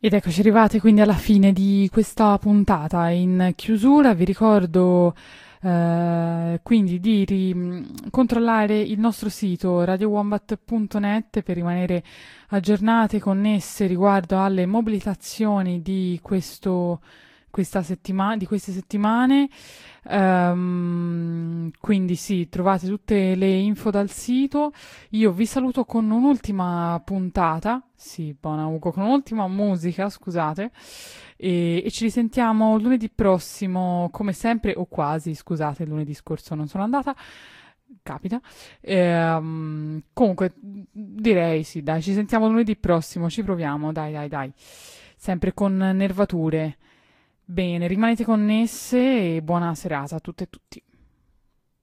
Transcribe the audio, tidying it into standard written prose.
Ed eccoci arrivate quindi alla fine di questa puntata. In chiusura vi ricordo quindi di controllare il nostro sito radiowombat.net per rimanere aggiornate, connesse riguardo alle mobilitazioni di di queste settimane. Quindi sì, trovate tutte le info dal sito. Io vi saluto con un'ultima puntata, sì, buona Ugo, con un'ultima musica, scusate, e ci risentiamo lunedì prossimo, come sempre, o quasi, scusate, lunedì scorso non sono andata, capita. Comunque, direi sì, dai, ci sentiamo lunedì prossimo, ci proviamo, dai, dai, dai, sempre con nervature. Bene, rimanete connesse e buona serata a tutte e tutti.